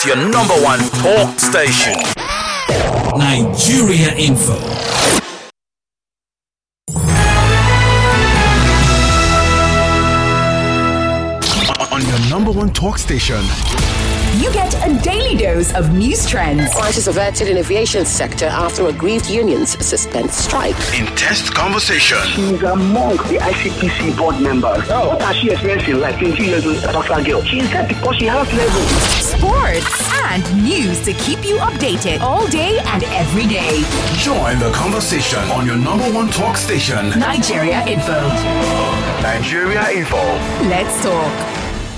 Your number one talk station. Nigeria Info. On your number one talk station. You get a daily dose of news trends. Crisis averted in aviation sector after aggrieved unions suspend strike. Intense conversation. She's among the ICPC board members. Oh. What has she experienced in life? 20 years old, a doctor girl. She said because she has level. Sports and news to keep you updated all day and every day. Join the conversation on your number one talk station. Nigeria Info. Nigeria Info. Let's talk.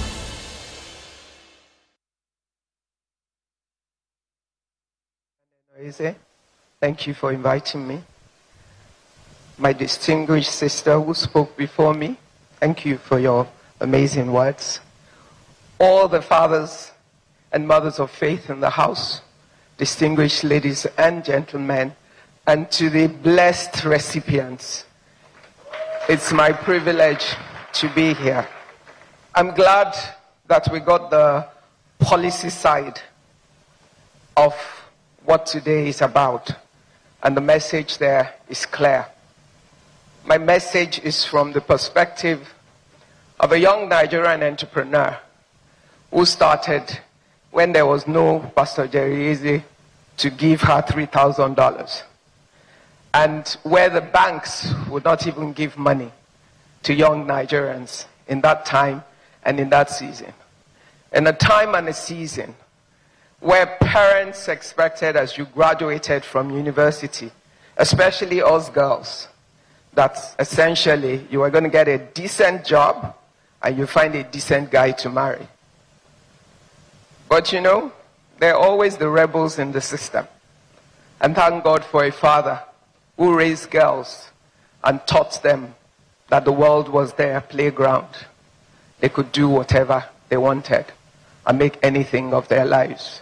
Thank you for inviting me. My distinguished sister who spoke before me, thank you for your amazing words. All the fathers and mothers of faith in the house, distinguished ladies and gentlemen, and to the blessed recipients, it's my privilege to be here. I'm glad that we got the policy side of what today is about, and the message there is clear. My message is from the perspective of a young Nigerian entrepreneur who started when there was no Pastor Jerry Eze to give her $3,000, and where the banks would not even give money to young Nigerians in that time and in that season. In a time and a season where parents expected as you graduated from university, especially us girls, that essentially you were going to get a decent job and you find a decent guy to marry. But you know, there are always the rebels in the system. And thank God for a father who raised girls and taught them that the world was their playground. They could do whatever they wanted and make anything of their lives.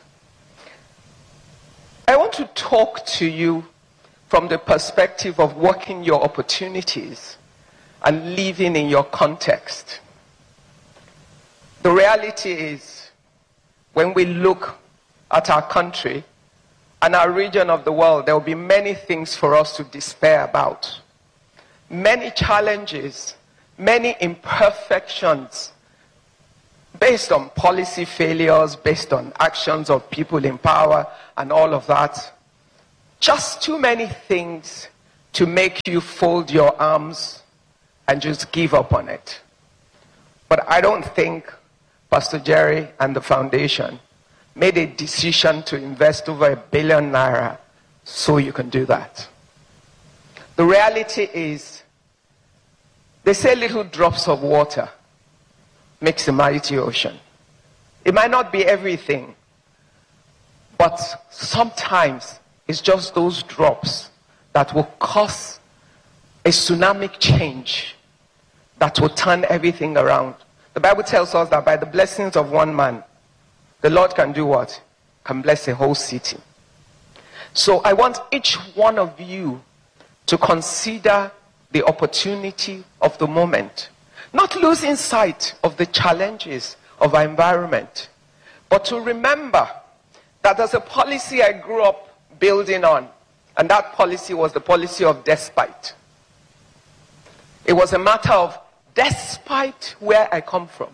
I want to talk to you from the perspective of working your opportunities and living in your context. The reality is, when we look at our country and our region of the world, there will be many things for us to despair about. Many challenges, many imperfections, based on policy failures, based on actions of people in power and all of that. Just too many things to make you fold your arms and just give up on it. But I don't think Pastor Jerry and the foundation made a decision to invest over ₦1 billion so you can do that. The reality is, they say little drops of water makes a mighty ocean. It might not be everything, but sometimes it's just those drops that will cause a tsunami change that will turn everything around. The Bible tells us that by the blessings of one man, the Lord can do what? Can bless a whole city. So I want each one of you to consider the opportunity of the moment. Not losing sight of the challenges of our environment, but to remember that there's a policy I grew up building on, and that policy was the policy of despite. It was a matter of despite where I come from,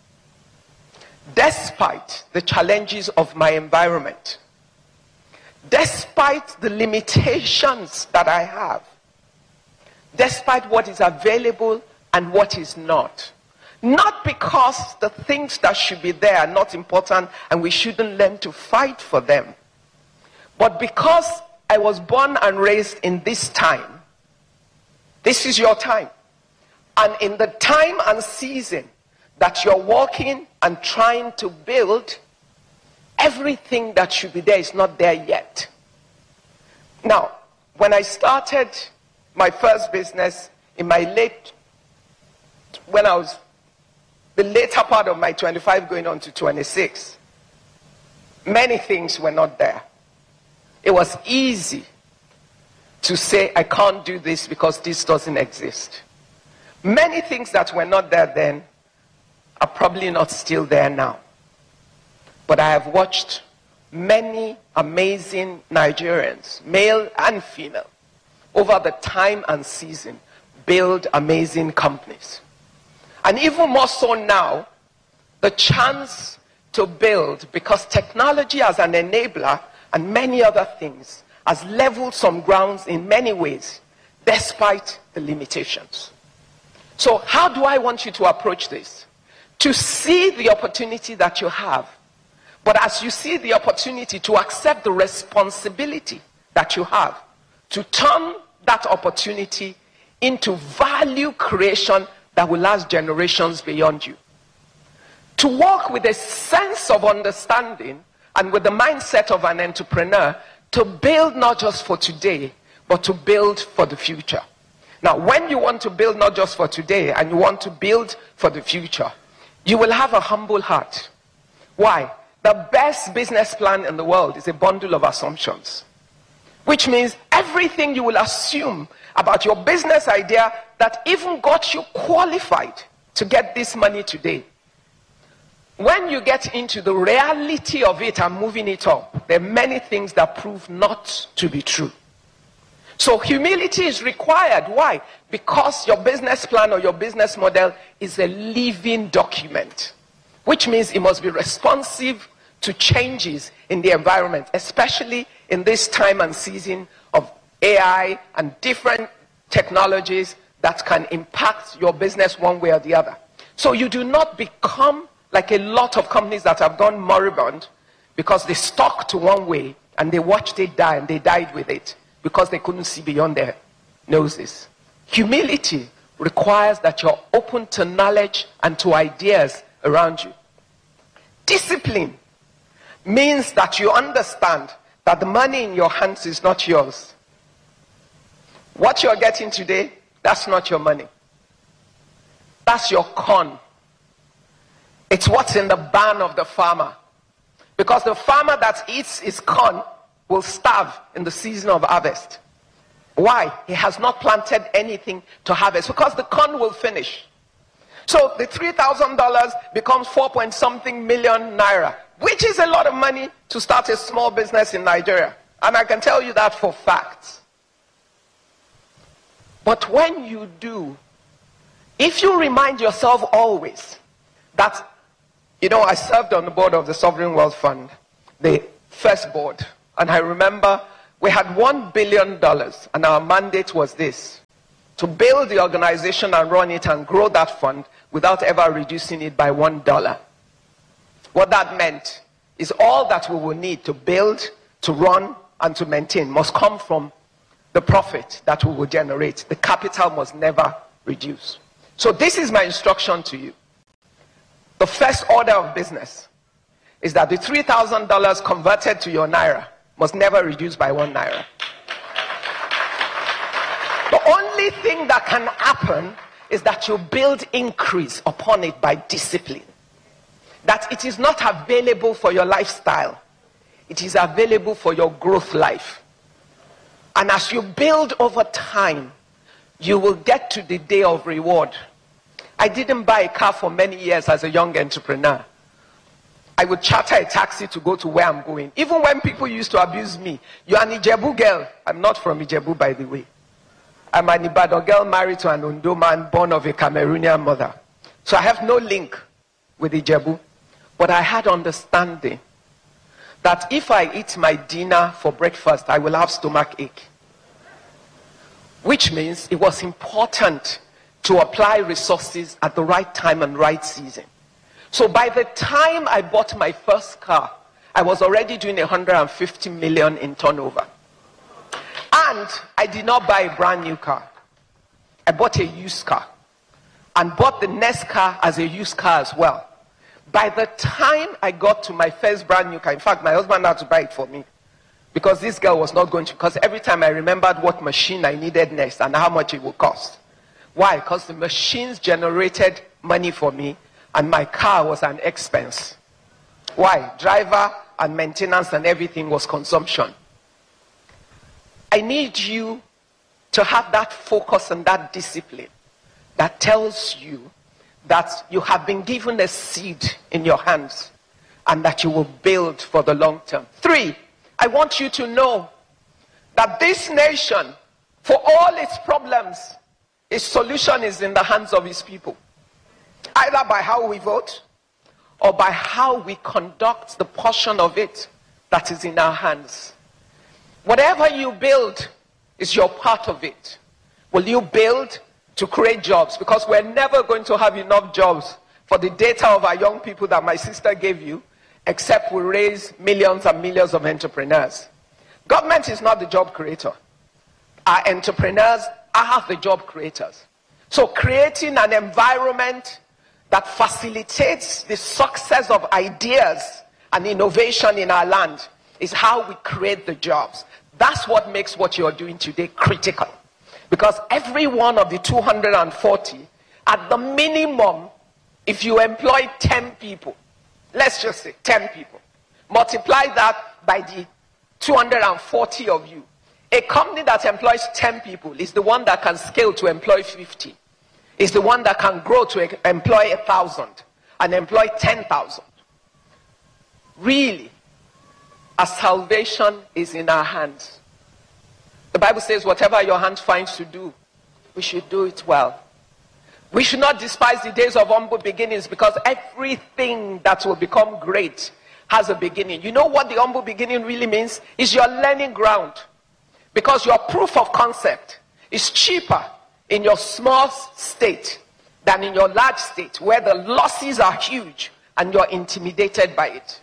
despite the challenges of my environment, despite the limitations that I have, despite what is available and what is not. Not because the things that should be there are not important and we shouldn't learn to fight for them, but because I was born and raised in this time. This is your time. And in the time and season that you're walking and trying to build, everything that should be there is not there yet. Now, when I started my first business when I was the later part of my 25 going on to 26, many things were not there. It was easy to say, I can't do this because this doesn't exist. Many things that were not there then are probably not still there now. but I have watched many amazing Nigerians, male and female, over the time and season, build amazing companies. And even more so now, the chance to build, because technology as an enabler and many other things has leveled some grounds in many ways, despite the limitations. So how do I want you to approach this? To see the opportunity that you have, but as you see the opportunity, to accept the responsibility that you have, to turn that opportunity into value creation that will last generations beyond you. To walk with a sense of understanding and with the mindset of an entrepreneur, to build not just for today, but to build for the future. Now, when you want to build not just for today and you want to build for the future, you will have a humble heart. Why? The best business plan in the world is a bundle of assumptions, which means everything you will assume about your business idea that even got you qualified to get this money today. When you get into the reality of it and moving it up, there are many things that prove not to be true. So humility is required. Why? Because your business plan or your business model is a living document, which means it must be responsive to changes in the environment, especially in this time and season of AI and different technologies that can impact your business one way or the other. So you do not become like a lot of companies that have gone moribund because they stuck to one way and they watched it die and they died with it because they couldn't see beyond their noses. Humility requires that you're open to knowledge and to ideas around you. Discipline means that you understand that the money in your hands is not yours. What you're getting today, that's not your money. That's your corn. It's what's in the barn of the farmer. Because the farmer that eats his corn will starve in the season of harvest. Why? He has not planted anything to harvest, because the corn will finish. So the $3,000 becomes 4-point-something million naira, which is a lot of money to start a small business in Nigeria. And I can tell you that for facts. But when you do, if you remind yourself always that, you know, I served on the board of the Sovereign Wealth Fund, the first board, and I remember we had $1 billion, and our mandate was this: to build the organization and run it and grow that fund without ever reducing it by $1. What that meant is all that we will need to build, to run, and to maintain must come from the profit that we will generate. The capital must never reduce. So this is my instruction to you. The first order of business is that the $3,000 converted to your naira must never reduce by 1 naira. The only thing that can happen is that you build increase upon it by discipline. That it is not available for your lifestyle. It is available for your growth life. And as you build over time, you will get to the day of reward. I didn't buy a car for many years as a young entrepreneur. I would charter a taxi to go to where I'm going. Even when people used to abuse me. You're an Ijebu girl. I'm not from Ijebu, by the way. I'm an Ibadan girl married to an Ondo man born of a Cameroonian mother. So I have no link with Ijebu. But I had understanding that if I eat my dinner for breakfast, I will have stomach ache. Which means it was important to apply resources at the right time and right season. So by the time I bought my first car, I was already doing 150 million in turnover. And I did not buy a brand new car. I bought a used car. And bought the next car as a used car as well. By the time I got to my first brand new car, in fact, my husband had to buy it for me. Because this girl was not going to, because every time I remembered what machine I needed next and how much it would cost. Why? Because the machines generated money for me and my car was an expense. Why? Driver and maintenance and everything was consumption. I need you to have that focus and that discipline that tells you that you have been given a seed in your hands and that you will build for the long term. 3, I want you to know that this nation, for all its problems, its solution is in the hands of its people. Either by how we vote or by how we conduct the portion of it that is in our hands. Whatever you build is your part of it. Will you build to create jobs? Because we're never going to have enough jobs for the data of our young people that my sister gave you, except we raise millions and millions of entrepreneurs. Government is not the job creator. Our entrepreneurs are the job creators. So creating an environment that facilitates the success of ideas and innovation in our land is how we create the jobs. That's what makes what you're doing today critical. Because every one of the 240, at the minimum, if you employ 10 people, let's just say 10 people, multiply that by the 240 of you. A company that employs 10 people is the one that can scale to employ 50. Is the one that can grow to employ 1,000 and employ 10,000. Really, our salvation is in our hands. The Bible says whatever your hand finds to do, we should do it well. We should not despise the days of humble beginnings, because everything that will become great has a beginning. You know what the humble beginning really means? It's your learning ground. Because your proof of concept is cheaper in your small state than in your large state, where the losses are huge and you're intimidated by it.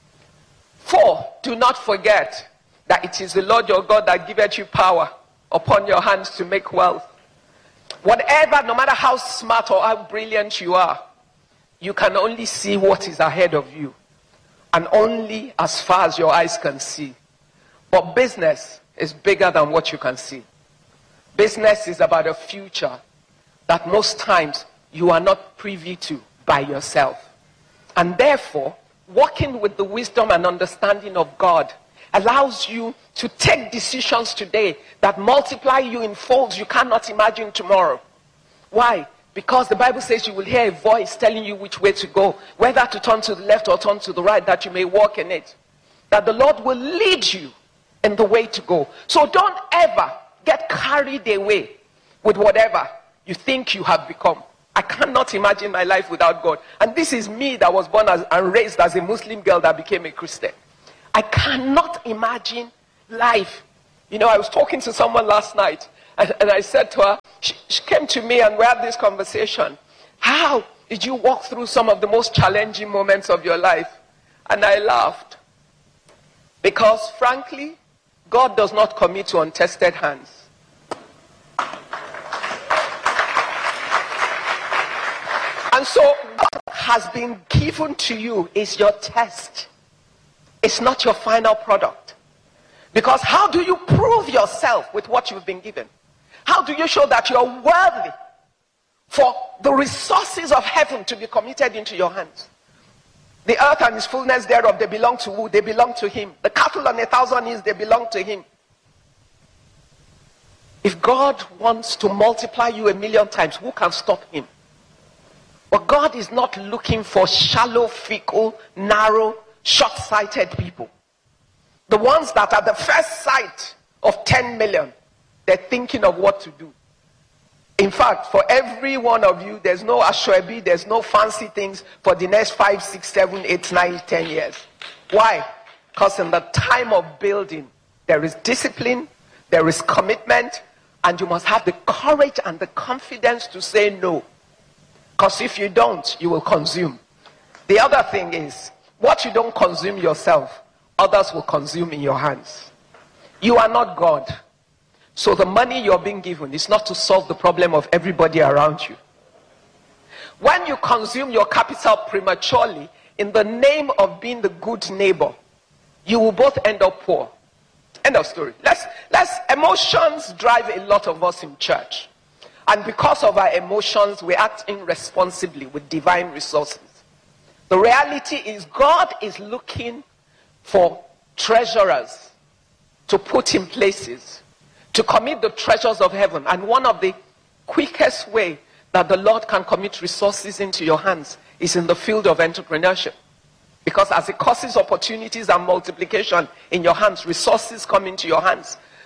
4, do not forget that it is the Lord your God that giveth you power upon your hands to make wealth. Whatever, no matter how smart or how brilliant you are, you can only see what is ahead of you, and only as far as your eyes can see. But business is bigger than what you can see. Business is about a future that most times you are not privy to by yourself. And therefore, working with the wisdom and understanding of God allows you to take decisions today that multiply you in folds you cannot imagine tomorrow. Why? Because the Bible says you will hear a voice telling you which way to go, whether to turn to the left or turn to the right, that you may walk in it. That the Lord will lead you in the way to go. So don't ever get carried away with whatever you think you have become. I cannot imagine my life without God. And this is me that was born and raised as a Muslim girl that became a Christian. I cannot imagine life. You know, I was talking to someone last night, and I said to her, she came to me and we had this conversation. How did you walk through some of the most challenging moments of your life? And I laughed. Because frankly, God does not commit to untested hands. And so what has been given to you is your test. It's not your final product. Because how do you prove yourself with what you've been given? How do you show that you're worthy for the resources of heaven to be committed into your hands? The earth and its fullness thereof, they belong to who? They belong to him. The cattle on 1,000 hills, they belong to him. If God wants to multiply you 1,000,000 times, who can stop him? But God is not looking for shallow, fickle, narrow, short-sighted people. The ones that at the first sight of 10 million, they're thinking of what to do. In fact, for every one of you, there's no ashwebi, there's no fancy things for the next 5, 6, 7, 8, 9, 10 years. Why? Because in the time of building, there is discipline, there is commitment, and you must have the courage and the confidence to say no. Because if you don't, you will consume. The other thing is, what you don't consume yourself, others will consume in your hands. You are not God. So the money you're being given is not to solve the problem of everybody around you. When you consume your capital prematurely in the name of being the good neighbor, you will both end up poor. End of story. Emotions drive a lot of us in church. And because of our emotions, we act irresponsibly with divine resources. The reality is God is looking for treasurers to put in places, to commit the treasures of heaven. And one of the quickest way that the Lord can commit resources into your hands is in the field of entrepreneurship. Because as it causes opportunities and multiplication in your hands, resources come into your hands.